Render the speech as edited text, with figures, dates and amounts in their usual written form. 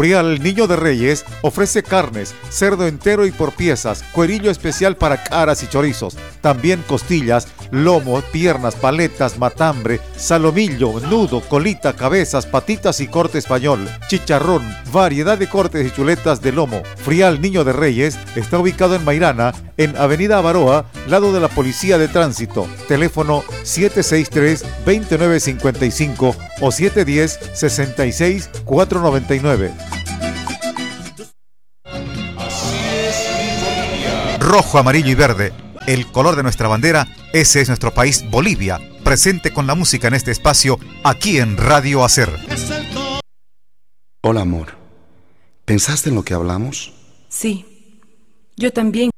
Frial Niño de Reyes ofrece carnes, cerdo entero y por piezas, cuerillo especial para caras y chorizos, también costillas, lomo, piernas, paletas, matambre, salomillo, nudo, colita, cabezas, patitas y corte español, chicharrón, variedad de cortes y chuletas de lomo. Frial Niño de Reyes está ubicado en Mairana, en Avenida Avaroa, lado de la Policía de Tránsito. Teléfono 763-2955 o 710-66499. Rojo, amarillo y verde, el color de nuestra bandera. Ese es nuestro país, Bolivia, presente con la música en este espacio, aquí en Radio Hacer. Hola, amor. ¿Pensaste en lo que hablamos? Sí, yo también